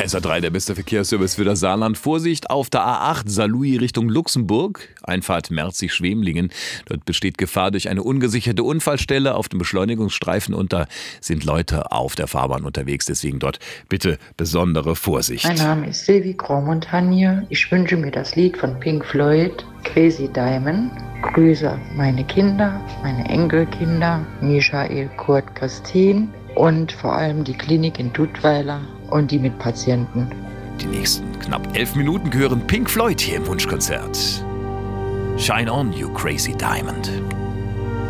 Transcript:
SR3, der beste Verkehrsservice für das Saarland. Vorsicht auf der A8 Saarlouis Richtung Luxemburg. Einfahrt Merzig-Schwemlingen. Dort besteht Gefahr durch eine ungesicherte Unfallstelle auf dem Beschleunigungsstreifen und da sind Leute auf der Fahrbahn unterwegs. Deswegen dort bitte besondere Vorsicht. Mein Name ist Sylvie Grosmontagne. Ich wünsche mir das Lied von Pink Floyd, Crazy Diamond. Grüße meine Kinder, meine Enkelkinder, Michael, Kurt, Christine und vor allem die Klinik in Dudweiler und die Mitpatienten. Die nächsten knapp 11 Minuten gehören Pink Floyd hier im Wunschkonzert. Shine on, you crazy diamond.